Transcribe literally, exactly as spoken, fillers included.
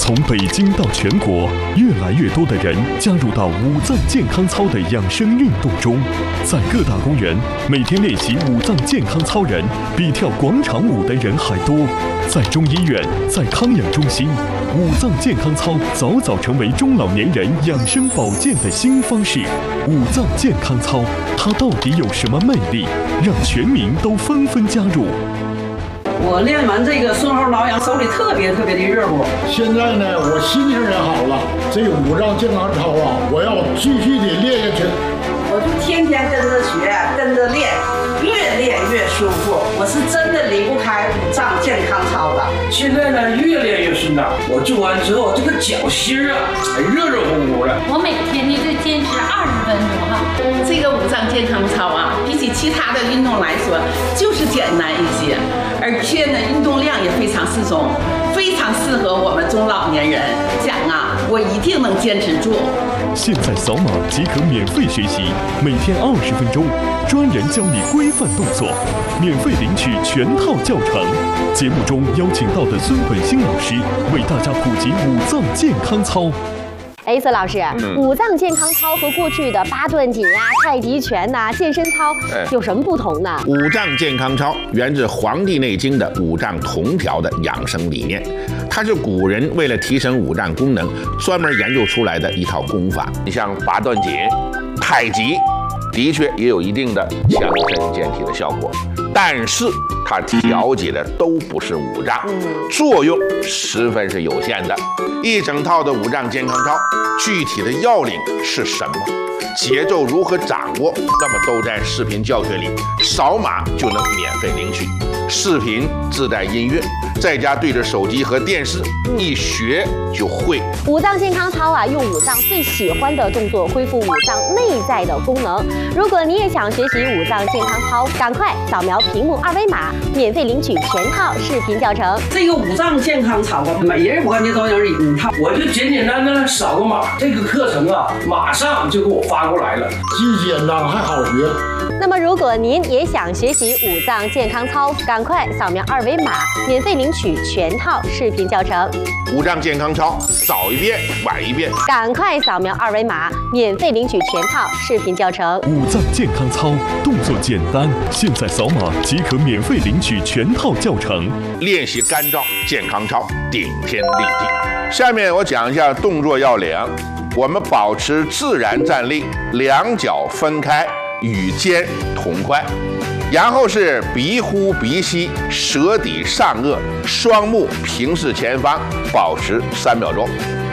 从北京到全国，越来越多的人加入到五脏健康操的养生运动中。在各大公园，每天练习五脏健康操人比跳广场舞的人还多。在中医院，在康养中心，五脏健康操早早成为中老年人养生保健的新方式。五脏健康操，它到底有什么魅力，让全民都纷纷加入？ 我练完这个顺后挠痒，手里特别特别的热乎。 现在呢，我心情也好了。这个五脏健康操啊，我要继续的练下去。 我就天天跟着学，跟着练，越练越舒服。我是真的离不开五脏健康操的。 现在呢，越练越顺当。我做完之后，这个脚心啊，还热热乎乎的。 我每天呢就坚持二十分钟哈。 这个五脏健康操啊，比起其他的运动来说，就是简单一些。而且呢，运动量也非常适中，非常适合我们中老年人。讲啊，我一定能坚持住。 现在扫码即可免费学习，每天二十分钟，专人教你规范动作，免费领取全套教程。节目中邀请到的孙本兴老师为大家普及五脏健康操。 哎，孙老师，嗯、五脏健康操和过去的八段锦啊、太极拳呐、啊、健身操有什么不同呢？ 五脏健康操源自《黄帝内经》的五脏同调的养生理念，它是古人为了提升五脏功能专门研究出来的一套功法。你像八段锦、太极，的确也有一定的强身健体的效果，但是它调节的都不是五脏，作用十分是有限的。一整套的五脏健康操，具体的要领是什么？节奏如何掌握？那么都在视频教学里，扫码就能免费领取。视频自带音乐，在家对着手机和电视一学就会。 五脏健康操啊，用五脏最喜欢的动作恢复五脏内在的功能。如果你也想学习五脏健康操，赶快扫描屏幕二维码，免费领取全套视频教程。 这个五脏健康操啊，每人我感觉都有一套。 我就简简单单扫个码，这个课程啊，马上就给我发过来了， 既简单还好学。 那么，如果您也想学习五脏健康操，赶快扫描二维码，免费领取全套视频教程。 五脏健康操，早一遍晚一遍， 赶快扫描二维码，免费领取全套视频教程。 五脏健康操动作简单，现在扫码即可免费领取全套教程。 练习干燥健康操，顶天立地。下面我讲一下动作要领。我们保持自然站立，两脚分开，与肩同宽，然后是鼻呼鼻吸，舌抵上颚，双目平视前方，保持三秒钟。